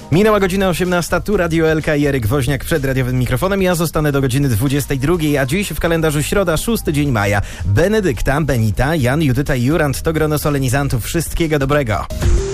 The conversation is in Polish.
Minęła godzina 18, tu Radio Elka i Eryk Woźniak przed radiowym mikrofonem. Ja zostanę do godziny 22, a dziś w kalendarzu środa, 6 dzień maja. Benedykta, Benita, Jan, Judyta i Jurand to grono solenizantów. Wszystkiego dobrego.